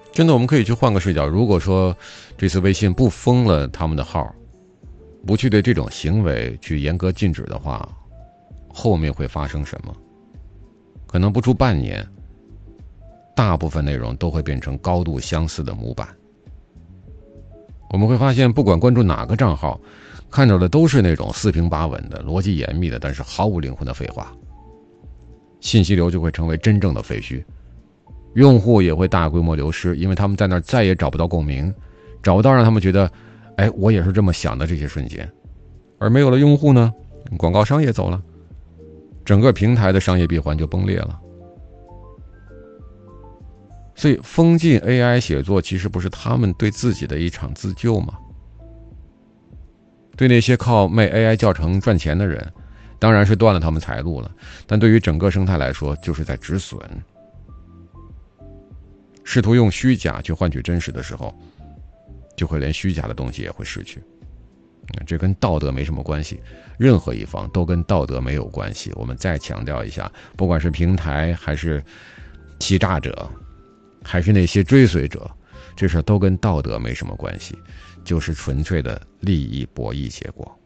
真的，我们可以去换个视角，如果说这次微信不封了他们的号，不去对这种行为去严格禁止的话，后面会发生什么？可能不出半年，大部分内容都会变成高度相似的模板。我们会发现，不管关注哪个账号，看到的都是那种四平八稳的、逻辑严密的，但是毫无灵魂的废话。信息流就会成为真正的废墟，用户也会大规模流失，因为他们在那儿再也找不到共鸣，找不到让他们觉得我也是这么想的这些瞬间。而没有了用户呢，广告商也走了，整个平台的商业闭环就崩裂了。所以封禁 AI 写作其实不是他们对自己的一场自救吗？对那些靠卖 AI 教程赚钱的人，当然是断了他们财路了，但对于整个生态来说，就是在止损。试图用虚假去换取真实的时候，就会连虚假的东西也会失去。这跟道德没什么关系，任何一方都跟道德没有关系。我们再强调一下，不管是平台还是欺诈者，还是那些追随者，这事都跟道德没什么关系，就是纯粹的利益博弈结果。